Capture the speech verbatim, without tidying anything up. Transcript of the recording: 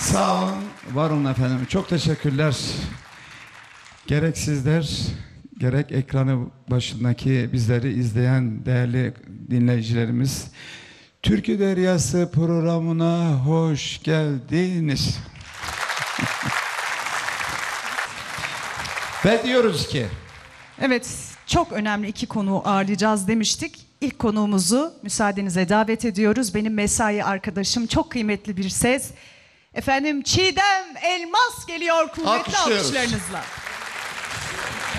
Sağ olun, var olun efendim. Çok teşekkürler. Gerek sizler, gerek ekranı başındaki bizleri izleyen değerli dinleyicilerimiz, Türkü Deryası programına hoş geldiniz. Ve diyoruz ki... Evet, çok önemli iki konuğu ağırlayacağız demiştik. İlk konuğumuzu müsaadenizle davet ediyoruz. Benim mesai arkadaşım, çok kıymetli bir ses. Efendim Çiğdem Elmas geliyor kuvvetli alkışlarınızla.